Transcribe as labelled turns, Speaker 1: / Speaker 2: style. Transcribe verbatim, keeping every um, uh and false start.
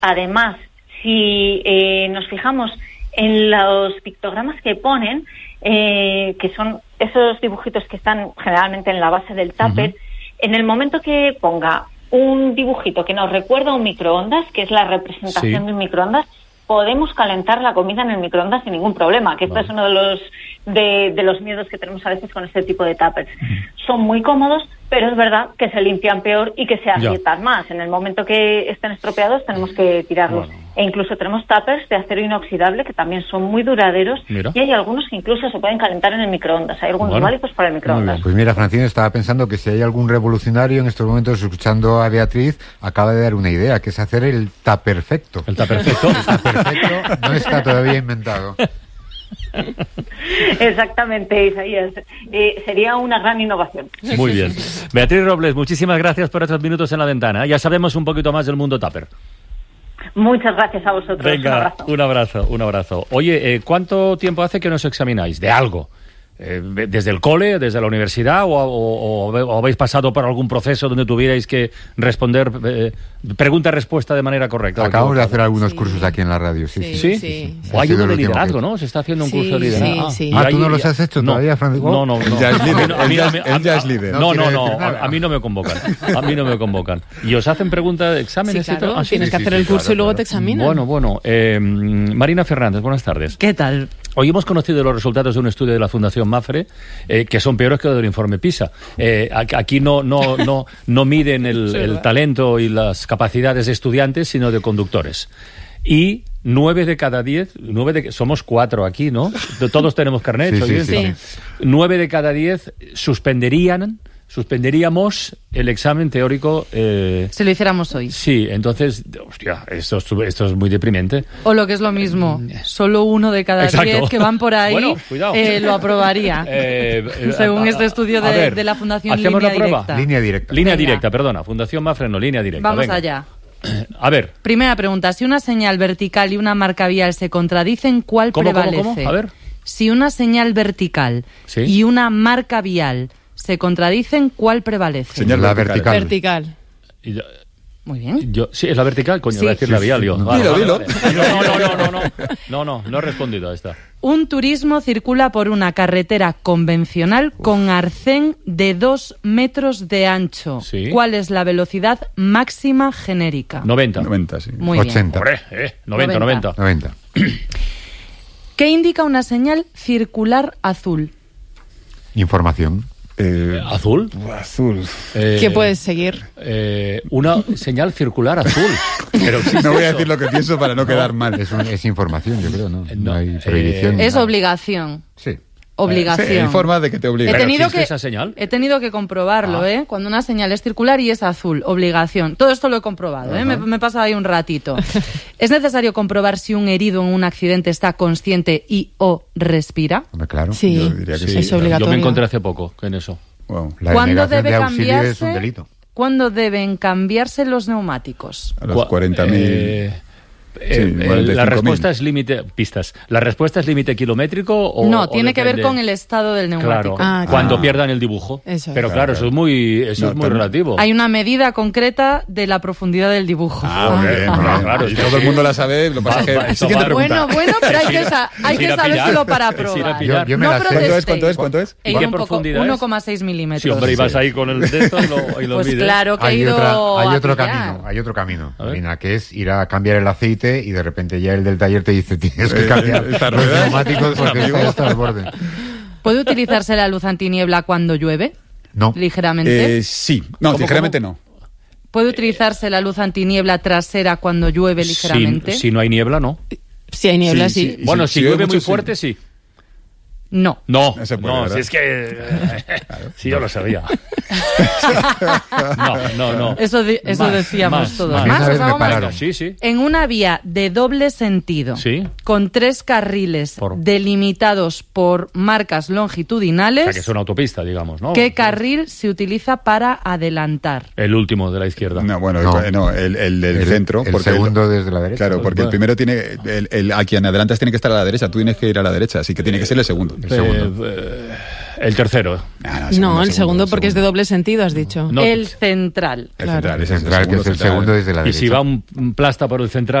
Speaker 1: Además, si eh, nos fijamos en los pictogramas que ponen, eh, que son esos dibujitos que están generalmente en la base del tupper, uh-huh. en el momento que ponga un dibujito que nos recuerda a un microondas, que es la representación sí. de un microondas, podemos calentar la comida en el microondas sin ningún problema, que vale. este es uno de los de, de los miedos que tenemos a veces con este tipo de tuppers. Uh-huh. Son muy cómodos, pero es verdad que se limpian peor y que se agrietan más. En el momento que estén estropeados tenemos que tirarlos. Bueno. E incluso tenemos tuppers de acero inoxidable que también son muy duraderos. Mira. Y hay algunos que incluso se pueden calentar en el microondas. Hay algunos bueno. válidos para el microondas.
Speaker 2: Pues mira, Francine, estaba pensando que si hay algún revolucionario en estos momentos escuchando a Beatriz, acaba de dar una idea, que es hacer el tupperfecto.
Speaker 3: El tupperfecto.
Speaker 2: El tupperfecto no está todavía inventado.
Speaker 1: Exactamente, Isaías. Eh, sería una gran innovación.
Speaker 3: Muy bien. Beatriz Robles, muchísimas gracias por estos minutos en la ventana. Ya sabemos un poquito más del mundo tupper.
Speaker 1: Muchas gracias a vosotros.
Speaker 3: Venga, un abrazo. Un abrazo, un abrazo. Oye, eh, ¿cuánto tiempo hace que nos examináis? ¿De algo? Eh, ¿Desde el cole, desde la universidad o, o, o, o habéis pasado por algún proceso donde tuvierais que responder eh, pregunta-respuesta de manera correcta?
Speaker 2: Acabamos de hacer algunos sí. cursos aquí en la radio, sí.
Speaker 3: ¿Sí? sí. sí. sí. O hay uno de liderazgo, ¿no? Se está haciendo un
Speaker 4: sí,
Speaker 3: curso de liderazgo.
Speaker 4: Sí, sí.
Speaker 2: Ah, ¿tú no
Speaker 3: ya,
Speaker 2: los has hecho
Speaker 3: no,
Speaker 2: todavía, Francisco?
Speaker 3: No, no, no.
Speaker 2: Él ya es líder.
Speaker 3: A mí, a mí, a mí,
Speaker 2: él ya es líder.
Speaker 3: No, no, no. no a, a mí no me convocan. A mí no me convocan. ¿Y os hacen preguntas de exámenes?
Speaker 4: Sí, claro.
Speaker 3: Ah, sí,
Speaker 4: tienes
Speaker 3: sí,
Speaker 4: que
Speaker 3: sí,
Speaker 4: hacer
Speaker 3: sí,
Speaker 4: el curso
Speaker 3: claro,
Speaker 4: y luego
Speaker 3: claro.
Speaker 4: te examinan.
Speaker 3: Bueno, bueno. Eh, Marina Fernández, buenas tardes.
Speaker 5: ¿Qué tal?
Speaker 3: Hoy hemos conocido los resultados de un estudio de la Fundación Mapfre, eh, que son peores que los del informe PISA. Eh, aquí no, no, no, no miden el, el talento y las capacidades de estudiantes, sino de conductores. Y nueve de cada diez, nueve de, somos cuatro aquí, ¿no? Todos tenemos carnet,
Speaker 2: sí, sí, sí,
Speaker 3: sí. Nueve de cada diez suspenderían suspenderíamos el examen teórico. Eh,
Speaker 5: si lo hiciéramos hoy.
Speaker 3: Sí, entonces, hostia, esto, esto es muy deprimente.
Speaker 5: O lo que es lo mismo, solo uno de cada
Speaker 3: Exacto.
Speaker 5: diez que van por ahí
Speaker 3: bueno, cuidado.
Speaker 5: Eh, lo aprobaría.
Speaker 3: Eh, eh,
Speaker 5: según
Speaker 3: a,
Speaker 5: este estudio de,
Speaker 3: ver,
Speaker 5: de la Fundación
Speaker 3: ¿hacemos
Speaker 5: Línea
Speaker 3: la prueba?
Speaker 5: Directa.
Speaker 2: Línea directa.
Speaker 3: Línea
Speaker 5: Venga.
Speaker 3: directa, perdona. Fundación Mapfre, no, línea directa.
Speaker 5: Vamos
Speaker 3: Venga.
Speaker 5: allá.
Speaker 3: A ver.
Speaker 5: Primera pregunta. Si una señal vertical y una marca vial se contradicen, ¿cuál
Speaker 3: ¿Cómo,
Speaker 5: prevalece?
Speaker 3: cómo, cómo? A ver.
Speaker 5: Si una señal vertical
Speaker 3: ¿Sí?
Speaker 5: y una marca vial se contradicen, ¿cuál prevalece?
Speaker 2: Señal la vertical.
Speaker 4: Vertical.
Speaker 3: Y yo,
Speaker 5: Muy bien.
Speaker 3: yo, sí, es la vertical, coño,
Speaker 5: Sí.
Speaker 3: voy a decir la vial yo.
Speaker 2: No.
Speaker 3: Vale,
Speaker 2: Dilo,
Speaker 3: vale,
Speaker 2: dilo.
Speaker 3: vale. No, no, no, no, no, no, no, no he respondido a esta.
Speaker 5: Un turismo circula por una carretera convencional Uf. con arcén de dos metros de ancho.
Speaker 3: Sí.
Speaker 5: ¿Cuál es la velocidad máxima genérica?
Speaker 3: noventa.
Speaker 2: noventa, sí.
Speaker 5: Muy
Speaker 2: ochenta.
Speaker 3: Hombre, eh, noventa, noventa.
Speaker 2: noventa.
Speaker 5: ¿Qué indica una señal circular azul?
Speaker 2: Información.
Speaker 3: Eh, ¿Azul?
Speaker 2: Azul.
Speaker 3: Eh,
Speaker 4: ¿Qué puedes seguir?
Speaker 3: Eh, una señal circular azul. Pero
Speaker 2: no voy a decir lo que pienso para no, no. quedar mal. Es, un, es información, yo creo, ¿no? No, no hay prohibición.
Speaker 5: Eh, es obligación.
Speaker 2: Sí.
Speaker 5: Obligación.
Speaker 2: Sí, hay forma de que te obliguen.
Speaker 5: He tenido
Speaker 3: que,
Speaker 5: esa
Speaker 3: señal?
Speaker 5: He tenido que comprobarlo, ah. ¿eh? Cuando una señal es circular y es azul, obligación. Todo esto lo he comprobado, ¿eh? Me, me he pasado ahí un ratito. ¿Es necesario comprobar si un herido en un accidente está consciente y o respira?
Speaker 2: Hombre, claro.
Speaker 4: Sí,
Speaker 2: yo diría que sí.
Speaker 4: Es obligatorio.
Speaker 3: Yo me encontré hace poco en eso.
Speaker 2: Wow. La
Speaker 5: ¿Cuándo debe
Speaker 2: de auxilio
Speaker 5: cambiarse?
Speaker 2: Es un delito.
Speaker 5: ¿Cuándo deben cambiarse los neumáticos?
Speaker 2: A los cuarenta mil.
Speaker 3: Eh, Eh,
Speaker 2: Sí,
Speaker 3: eh, la respuesta es límite pistas. ¿La respuesta es límite kilométrico o
Speaker 5: no?
Speaker 3: O
Speaker 5: tiene que ver
Speaker 3: depende?
Speaker 5: con el estado del neumático.
Speaker 3: Claro,
Speaker 4: Ah,
Speaker 3: cuando
Speaker 4: claro.
Speaker 3: pierdan el dibujo.
Speaker 4: Eso.
Speaker 3: Pero claro,
Speaker 2: Claro,
Speaker 3: eso es muy eso
Speaker 2: No,
Speaker 3: es muy
Speaker 2: también.
Speaker 3: relativo.
Speaker 5: Hay una medida concreta de la profundidad del dibujo.
Speaker 2: Ah, muy bien,
Speaker 3: Ah,
Speaker 2: muy bien.
Speaker 3: claro,
Speaker 2: Y
Speaker 3: es que
Speaker 2: todo el
Speaker 3: sí.
Speaker 2: mundo la sabe. Lo que pasa
Speaker 3: Va,
Speaker 2: es que...
Speaker 3: va, esto
Speaker 2: Siguiente
Speaker 3: va.
Speaker 2: pregunta.
Speaker 5: Bueno, bueno, pero hay que, sa- hay
Speaker 3: Es
Speaker 5: que
Speaker 3: ir a
Speaker 5: sabérselo
Speaker 3: pillar.
Speaker 5: para
Speaker 3: Es ir a
Speaker 5: probar.
Speaker 3: pillar.
Speaker 2: Yo, yo me
Speaker 5: no
Speaker 2: la sé.
Speaker 5: protestéis.
Speaker 2: ¿Cuánto es? ¿Cuánto es?
Speaker 5: He
Speaker 3: ¿Y
Speaker 5: ido
Speaker 3: qué
Speaker 5: un poco,
Speaker 3: profundidad es?
Speaker 5: uno coma seis milímetros.
Speaker 3: Sí, hombre, y vas ahí con el dedo y lo, y lo
Speaker 5: Pues
Speaker 3: mides.
Speaker 5: claro que he
Speaker 2: Hay,
Speaker 5: ido
Speaker 2: otra, hay
Speaker 5: a
Speaker 2: otro
Speaker 5: pillar.
Speaker 2: camino, hay otro camino,
Speaker 3: A ver.
Speaker 2: Marina, que es ir a cambiar el aceite y de repente ya el del taller te dice tienes que cambiar
Speaker 6: Esta
Speaker 2: los
Speaker 6: rueda.
Speaker 2: neumáticos porque esto ya está al borde.
Speaker 5: ¿Puede utilizarse la luz antiniebla cuando llueve?
Speaker 2: No.
Speaker 5: Ligeramente.
Speaker 6: Eh, sí. No,
Speaker 3: ¿Cómo,
Speaker 6: ligeramente
Speaker 3: cómo?
Speaker 6: no.
Speaker 5: ¿Puede utilizarse la luz antiniebla trasera cuando llueve ligeramente?
Speaker 3: Si, si no hay niebla, no.
Speaker 4: Si hay niebla,
Speaker 6: Sí,
Speaker 4: sí.
Speaker 6: sí.
Speaker 3: Bueno, si
Speaker 6: si
Speaker 3: llueve
Speaker 6: llueve
Speaker 3: muy
Speaker 6: mucho, sí.
Speaker 3: fuerte, sí.
Speaker 5: No.
Speaker 3: No,
Speaker 6: No se puede,
Speaker 3: no,
Speaker 6: ¿verdad?
Speaker 3: si es que... sí, yo lo sabía. no, no, no.
Speaker 5: Eso, di- eso
Speaker 3: Más,
Speaker 5: decíamos
Speaker 3: más,
Speaker 5: todos.
Speaker 3: más.
Speaker 5: ¿Más?
Speaker 2: Una
Speaker 5: ¿Os
Speaker 2: vez me
Speaker 5: hago más?
Speaker 2: pararon.
Speaker 3: Sí, sí.
Speaker 5: En una vía de doble sentido,
Speaker 3: Sí.
Speaker 5: con tres carriles
Speaker 3: Por-
Speaker 5: delimitados por marcas longitudinales,
Speaker 3: O sea, que es una autopista, digamos, ¿no?
Speaker 5: ¿qué carril se utiliza para adelantar?
Speaker 3: El último de la izquierda.
Speaker 6: No, bueno,
Speaker 2: No.
Speaker 6: el, no, el, el del
Speaker 2: El-
Speaker 6: centro.
Speaker 2: el
Speaker 6: porque
Speaker 2: segundo desde la derecha.
Speaker 6: Claro, porque el primero tiene... El, el, a quien adelantas tiene que estar a la derecha, tú tienes que ir a la derecha, así que tiene que ser el segundo.
Speaker 2: El segundo.
Speaker 3: Eh, El tercero.
Speaker 6: Ah,
Speaker 4: No, el segundo porque es de doble sentido, has dicho.
Speaker 3: No,
Speaker 5: el central.
Speaker 6: El
Speaker 4: Claro.
Speaker 6: central,
Speaker 2: El
Speaker 6: ese es
Speaker 2: central, que es el
Speaker 6: central.
Speaker 2: segundo desde la
Speaker 3: Y
Speaker 2: derecha.
Speaker 3: si va un un plasta por el central,